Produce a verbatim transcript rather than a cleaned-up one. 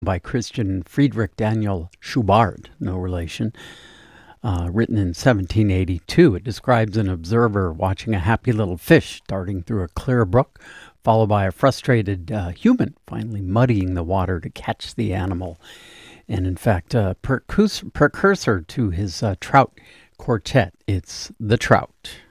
by Christian Friedrich Daniel Schubart, no relation, uh, written in seventeen eighty-two. It describes an observer watching a happy little fish darting through a clear brook, followed by a frustrated uh, human finally muddying the water to catch the animal. And in fact, a precursor, precursor to his uh, trout quartet, it's The Trout.